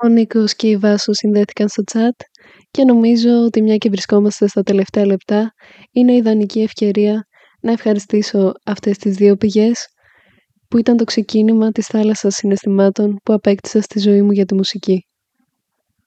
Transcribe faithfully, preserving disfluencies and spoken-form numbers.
Νίκος και η Βάσο συνδέθηκαν στο chat και νομίζω ότι μια και βρισκόμαστε στα τελευταία λεπτά, είναι ιδανική ευκαιρία να ευχαριστήσω αυτές τις δύο πηγές που ήταν το ξεκίνημα της θάλασσας συναισθημάτων που απέκτησα στη ζωή μου για τη μουσική.